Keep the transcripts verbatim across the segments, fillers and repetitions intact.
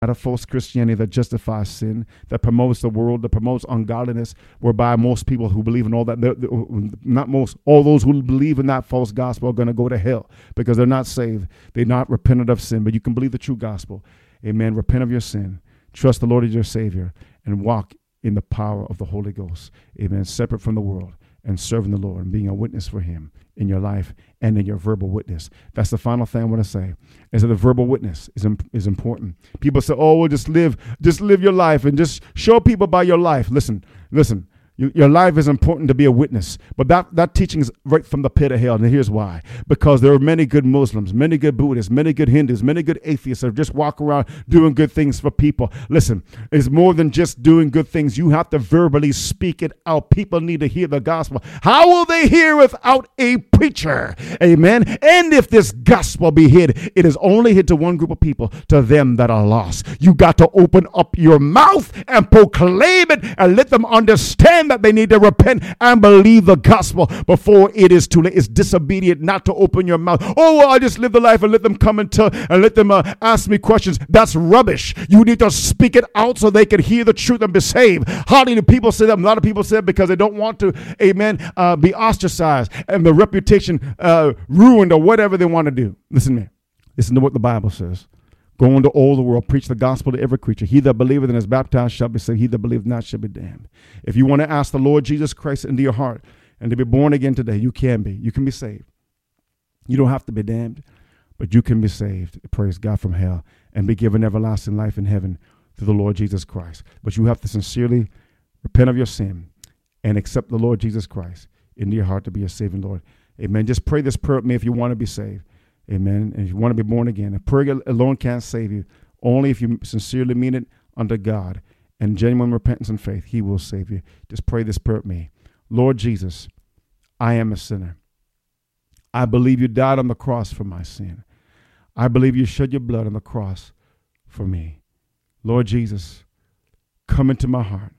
Not a false Christianity that justifies sin, that promotes the world, that promotes ungodliness, whereby most people who believe in all that, they're, they're, not most, all those who believe in that false gospel are going to go to hell because they're not saved. They're not repentant of sin. But you can believe the true gospel. Amen. Repent of your sin. Trust the Lord as your Savior and walk in the power of the Holy Ghost. Amen. Separate from the world and serving the Lord and being a witness for him in your life and in your verbal witness. That's the final thing I want to say, is that the verbal witness is, is important. People say, oh, well, just live, just live your life and just show people by your life. Listen, listen. Your life is important to be a witness, but that, that teaching is right from the pit of hell, and here's why. Because there are many good Muslims, many good Buddhists, many good Hindus, many good atheists that just walk around doing good things for people. Listen, it's more than just doing good things. You have to verbally speak it out. People need to hear the gospel. How will they hear without a preacher? Amen. And if this gospel be hid, it is only hid to one group of people, to them that are lost. You got to open up your mouth and proclaim it and let them understand that they need to repent and believe the gospel before it is too late. It's disobedient not to open your mouth. Oh, well, I just live the life and let them come and tell and let them uh, ask me questions. That's rubbish. You need to speak it out so they can hear the truth and be saved. How do people say that? A lot of people say it because they don't want to, amen, uh, be ostracized and the reputation uh, ruined or whatever they want to do. Listen to me. Listen to what the Bible says. Go into all the world, preach the gospel to every creature. He that believeth and is baptized shall be saved. He that believeth not shall be damned. If you want to ask the Lord Jesus Christ into your heart and to be born again today, you can be. You can be saved. You don't have to be damned, but you can be saved, praise God, from hell and be given everlasting life in heaven through the Lord Jesus Christ. But you have to sincerely repent of your sin and accept the Lord Jesus Christ into your heart to be your saving Lord. Amen. Just pray this prayer with me if you want to be saved. Amen. And if you want to be born again, a prayer alone can't save you. Only if you sincerely mean it unto God and genuine repentance and faith, he will save you. Just pray this prayer with me. Lord Jesus, I am a sinner. I believe you died on the cross for my sin. I believe you shed your blood on the cross for me. Lord Jesus, come into my heart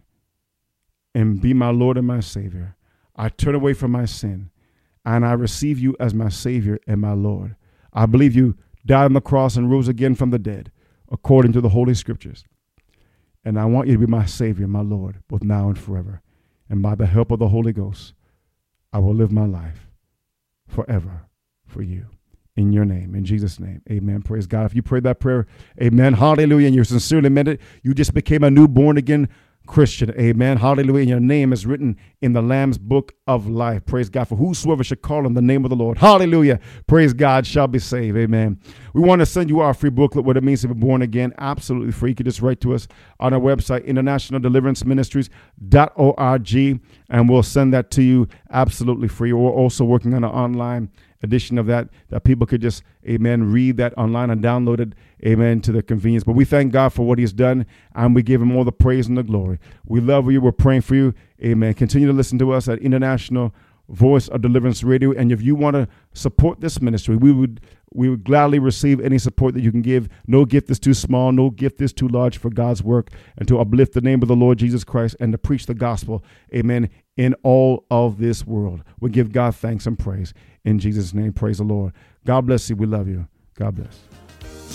and be my Lord and my Savior. I turn away from my sin and I receive you as my Savior and my Lord. I believe you died on the cross and rose again from the dead, according to the Holy Scriptures. And I want you to be my Savior, my Lord, both now and forever. And by the help of the Holy Ghost, I will live my life forever for you. In your name, in Jesus' name, amen. Praise God. If you prayed that prayer, amen, hallelujah, and you sincerely meant it, you just became a new born-again Christian, amen, hallelujah, and your name is written in the Lamb's book of life. Praise God. For whosoever should call on the name of the Lord, hallelujah, praise God, shall be saved, amen. We want to send you our free booklet, what it means to be born again, absolutely free. You can just write to us on our website, international deliverance ministries dot org, and we'll send that to you absolutely free. We're also working on an online edition of that, that people could just, amen, read that online and download it, amen, to their convenience. But we thank God for what he's done, and we give him all the praise and the glory. We love you. We're praying for you, amen. Continue to listen to us at International Voice of Deliverance Radio. And if you want to support this ministry, we would we would gladly receive any support that you can give. No gift is too small. No gift is too large for God's work and to uplift the name of the Lord Jesus Christ and to preach the gospel, amen, in all of this world. We give God thanks and praise. In Jesus' name, praise the Lord. God bless you. We love you. God bless.